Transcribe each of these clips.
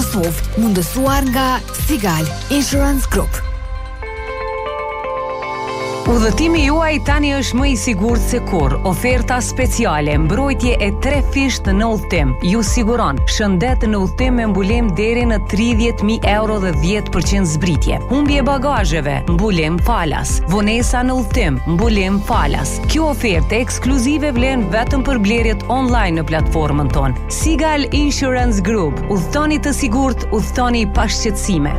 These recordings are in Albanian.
Kosovë, mundësuar nga Sigal Insurance Group. Udhëtimi juaj tani është më i sigurt se kurrë. Oferta speciale, mbrojtje e 3 fisht në udhëtim. Ju siguron shëndet në udhëtim me mbulim deri në 30.000 euro dhe 10% zbritje. Humbje bagazheve, mbulim falas. Vonesa në udhëtim, mbulim falas. Kjo ofertë ekskluzive vlen vetëm për blerjet online në platformën tonë. Sigal Insurance Group. Udhëtoni të sigurt, udhëtoni pa shqetësime.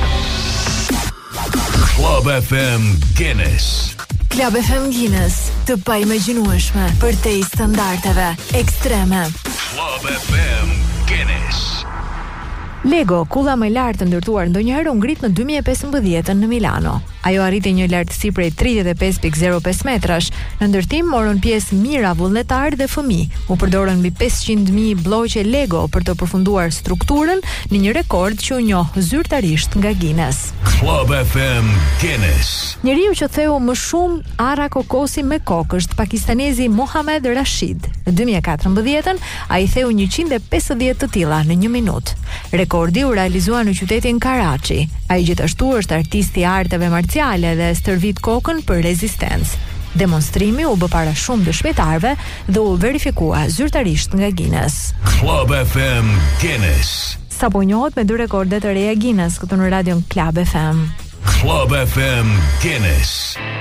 Club FM Guinness. Club FM Guinness, të paimagjinueshme për te i standardeve ekstreme. Club FM Guinness. Lego, kulla më e lartë të ndërtuar ndonjëherë u ngrit në 2015 në Milano. Ajo arriti një lartësi prej 35.05 metrash. Në ndërtim morën pjesë mijëra vullnetarë dhe fëmijë. U përdorën mbi 500.000 bloqe Lego për të përfunduar strukturën në një rekord që u njoh zyrtarisht nga Guinness. Club FM Guinness. Njeriu që theu më shumë ara kokosi me kokë është pakistanezi Mohamed Rashid. Në 2014 ai theu 150 të tilla në 1 minutë. Rekordi u realizua në qytetin Karachi. Ai gjithashtu është artisti i arteve marciale dhe stërvit kokën për rezistencë. Demonstrimi u bë para shumë dëshmitarëve dhe u verifikua zyrtarisht nga Guinness. Club FM Guinness. Sapo njohet me 2 rekorde të reja Guinness këtu në radion Club FM. Club FM Guinness.